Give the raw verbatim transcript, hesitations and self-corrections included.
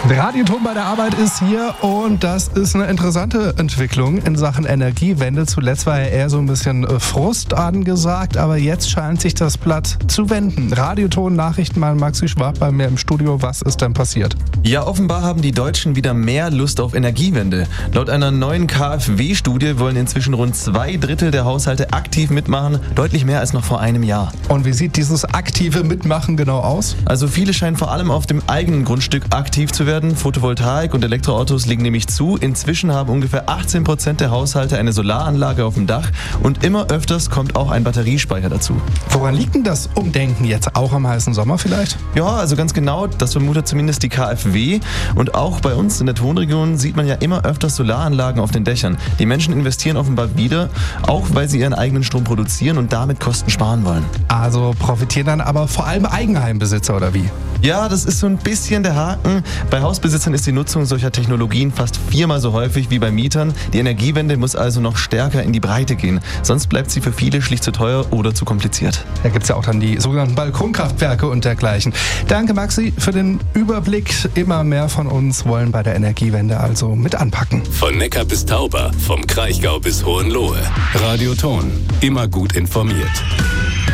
Radioton bei der Arbeit ist hier und das ist eine interessante Entwicklung in Sachen Energiewende. Zuletzt war ja eher so ein bisschen Frust angesagt, aber jetzt scheint sich das Blatt zu wenden. Radioton, Nachrichtenmann Maxi Schwab bei mir im Studio. Was ist denn passiert? Ja, offenbar haben die Deutschen wieder mehr Lust auf Energiewende. Laut einer neuen K f W-Studie wollen inzwischen rund zwei Drittel der Haushalte aktiv mitmachen, deutlich mehr als noch vor einem Jahr. Und wie sieht dieses aktive Mitmachen genau aus? Also viele scheinen vor allem auf dem eigenen Grundstück aktiv zu werden. Photovoltaik und Elektroautos legen nämlich zu. Inzwischen haben ungefähr achtzehn Prozent der Haushalte eine Solaranlage auf dem Dach und immer öfters kommt auch ein Batteriespeicher dazu. Woran liegt denn das Umdenken jetzt? Auch am heißen Sommer vielleicht? Ja, also ganz genau, das vermutet zumindest die K f W. Und auch bei uns in der Tonregion sieht man ja immer öfters Solaranlagen auf den Dächern. Die Menschen investieren offenbar wieder, auch weil sie ihren eigenen Strom produzieren und damit Kosten sparen wollen. Also profitieren dann aber vor allem Eigenheimbesitzer oder wie? Ja, das ist so ein bisschen der Haken. Bei Hausbesitzern ist die Nutzung solcher Technologien fast viermal so häufig wie bei Mietern. Die Energiewende muss also noch stärker in die Breite gehen. Sonst bleibt sie für viele schlicht zu teuer oder zu kompliziert. Da gibt es ja auch dann die sogenannten Balkonkraftwerke und dergleichen. Danke Maxi für den Überblick. Immer mehr von uns wollen bei der Energiewende also mit anpacken. Von Neckar bis Tauber, vom Kraichgau bis Hohenlohe. Radioton, immer gut informiert.